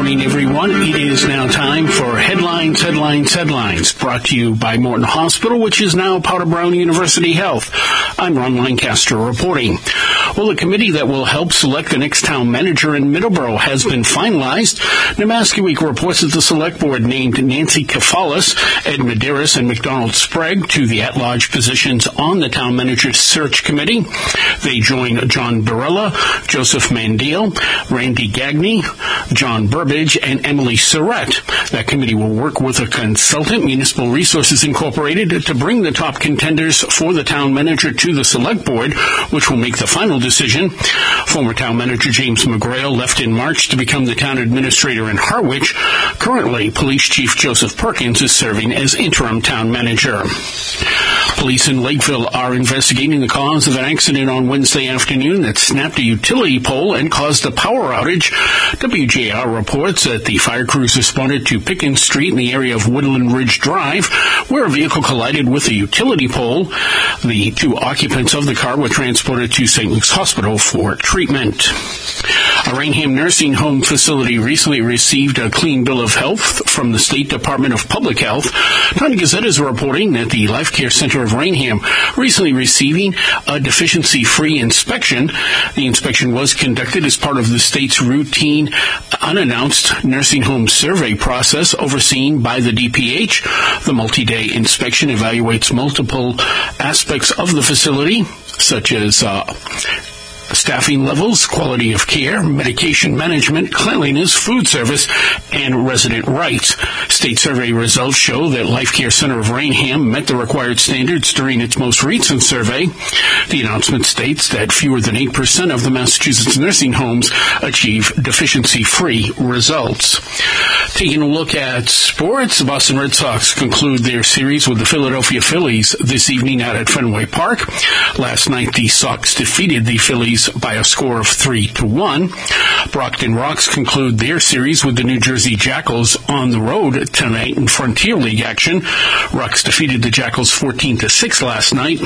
morning, everyone. It is now time for Headlines, brought to you by Morton Hospital, which is now part of Brown University Health. I'm Ron Lancaster reporting. Well, the committee that will help select the next town manager in Middleborough has been finalized. Nemaska Week reports that the select board named Nancy Kafalis, Ed Medeiros, and McDonald Sprague to the at-large positions on the town manager search committee. They join John Barella, Joseph Mandiel, Randy Gagne, John Burbage, and Emily Surratt. That committee will work with a consultant, Municipal Resources Incorporated, to bring the top contenders for the town manager to the select board, which will make the final decision. Former town manager James McGrail left in March to become the town administrator in Harwich. Currently, Police Chief Joseph Perkins is serving as interim town manager. Police in Lakeville are investigating the cause of an accident on Wednesday afternoon that snapped a utility pole and caused a power outage. WJR reports that the fire crews responded to Pickens Street in the area of Woodland Ridge Drive, where a vehicle collided with a utility pole. The two occupants of the car were transported to St. Luke's Hospital for treatment. A Rainham nursing home facility recently received a clean bill of health from the State Department of Public Health. County Gazette is reporting that the Life Care Center of Rainham recently receiving a deficiency-free inspection. The inspection was conducted as part of the state's routine, unannounced nursing home survey process overseen by the DPH. The multi-day inspection evaluates multiple aspects of the facility, such as staffing levels, quality of care, medication management, cleanliness, food service, and resident rights. State survey results show that Life Care Center of Rainham met the required standards during its most recent survey. The announcement states that fewer than 8% of the Massachusetts nursing homes achieve deficiency-free results. Taking a look at sports, the Boston Red Sox conclude their series with the Philadelphia Phillies this evening out at Fenway Park. Last night, the Sox defeated the Phillies by a score of 3-1. Brockton Rocks conclude their series with the New Jersey Jackals on the road tonight in Frontier League action. Rocks defeated the Jackals 14-6 last night.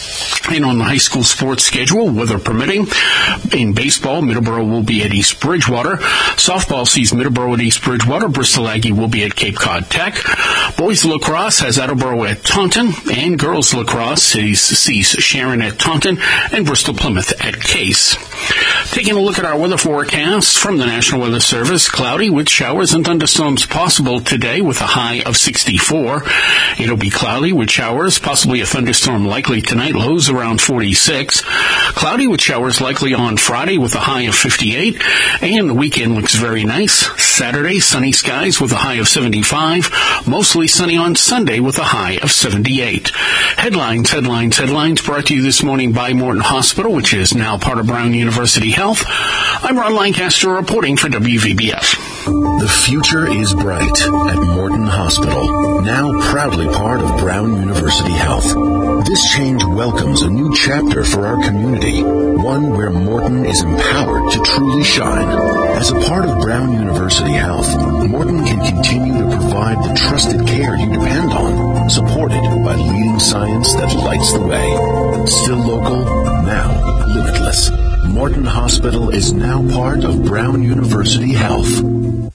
And on the high school sports schedule, weather permitting, in baseball, Middleborough will be at East Bridgewater. Softball sees Middleborough at East Bridgewater. Bristol Aggie will be at Cape Cod Tech. Boys lacrosse has Attleboro at Taunton. And girls lacrosse sees Sharon at Taunton and Bristol Plymouth at Case. Taking a look at our weather forecast from the National Weather Service, cloudy with showers and thunderstorms possible today with a high of 64. It'll be cloudy with showers, possibly a thunderstorm likely tonight, lows around 46. Cloudy with showers likely on Friday with a high of 58. And the weekend looks very nice. Saturday, sunny skies with a high of 75. Mostly sunny on Sunday with a high of 78. Headlines brought to you this morning by Morton Hospital, which is now part of Brown University Health. I'm Ron Lancaster reporting for WVBF. The future is bright at Morton Hospital, now proudly part of Brown University Health. This change welcomes a new chapter for our community, one where Morton is empowered to truly shine. As a part of Brown University Health, Morton can continue to provide the trusted care you depend on, supported by leading science that lights the way. Still local, now limitless. Morton Hospital is now part of Brown University Health.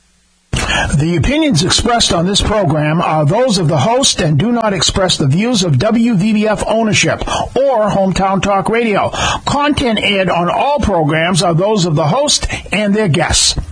The opinions expressed on this program are those of the host and do not express the views of WVBF ownership or Hometown Talk Radio. Content aired on all programs are those of the host and their guests.